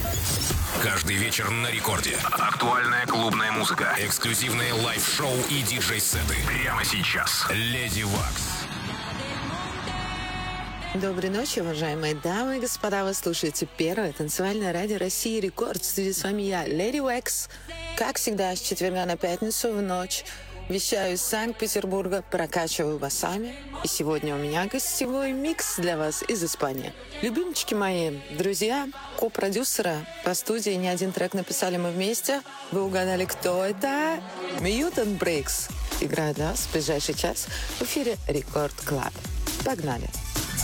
Каждый вечер на рекорде. Актуальная клубная музыка, эксклюзивные лайв-шоу и диджей-сеты. Прямо сейчас. Леди Вакс. Доброй ночи, уважаемые дамы и господа. Вы слушаете первое танцевальное радио России Рекорд. В студии с вами я, Леди Вакс. Как всегда, с четверга на пятницу в ночь вещаю из Санкт-Петербурга, прокачиваю басами. И сегодня у меня гостевой микс для вас из Испании. Любимчики мои, друзья, ко-продюсера по студии, не один трек написали мы вместе. Вы угадали, кто это? Mutant Breaks. Играю для вас в ближайший час в эфире Рекорд Клаб. Погнали!